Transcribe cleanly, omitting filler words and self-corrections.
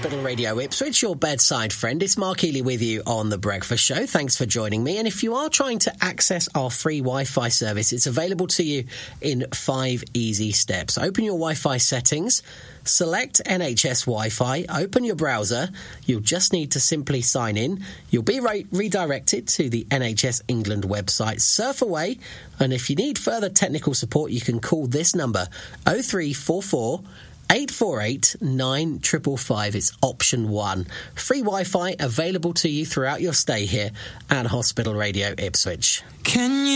Hospital Radio Ipswich, your bedside friend. It's Mark Healy with you on The Breakfast Show. Thanks for joining me. And if you are trying to access our free Wi-Fi service, it's available to you in 5 easy steps. Open your Wi-Fi settings, select NHS Wi-Fi, open your browser. You'll just need to simply sign in. You'll be redirected to the NHS England website. Surf away, and if you need further technical support, you can call this number, 0344 848 9555. It's option 1. Free Wi-Fi available to you throughout your stay here at Hospital Radio Ipswich. Can you